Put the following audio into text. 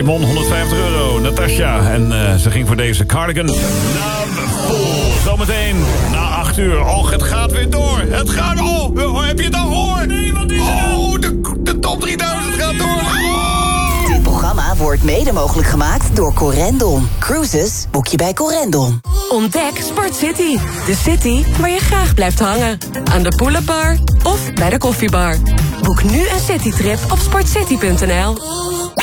won €150. Natasha. En ze ging voor deze cardigan. Loveful. Zometeen na 8 uur. Och, het gaat weer door. Het gaat... Oh, heb je het al gehoord? Nee, wat is het? Oh, de top 3000 gaat door. Oh. Dit programma wordt mede mogelijk gemaakt door Corendon. Cruises boek je bij Corendon. Ontdek Sport City. De city waar je graag blijft hangen. Aan de pull-up bar of bij de koffiebar. Boek nu een citytrip op sportcity.nl.